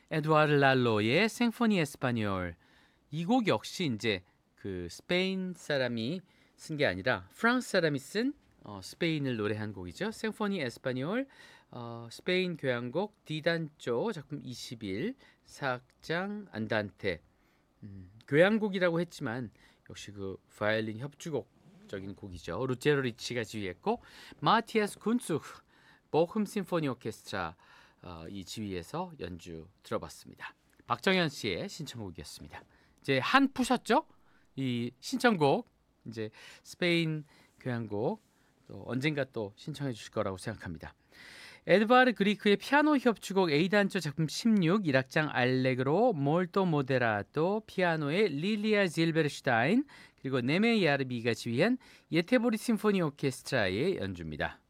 에두아르 랄로의 생포니 에스파뇰. 이 곡 역시 이제 그 스페인 사람이 쓴 게 아니라 프랑스 사람이 쓴 스페인을 노래한 곡이죠. 생포니 에스파뇰. 스페인 교향곡 디단조 작품 21 사악장 안단테. 교향곡이라고 했지만 역시 그 바이올린 협주곡적인 곡이죠. 루체로 리치가 지휘했고 마티아스 군츠흐 보흠 심포니 오케스트라 이 지휘에서 연주 들어봤습니다. 박정현 씨의 신청곡이었습니다. 이제 한 푸셨죠? 이 신청곡 이제 스페인 교향곡 또 언젠가 또 신청해 주실 거라고 생각합니다. 에드바르 그리크의 피아노 협주곡 A단조 작품 16 1악장 알레그로 몰토 모데라토 피아노의 릴리아 질베르슈타인 그리고 네메 야르비가 지휘한 예테보리 심포니 오케스트라의 연주입니다.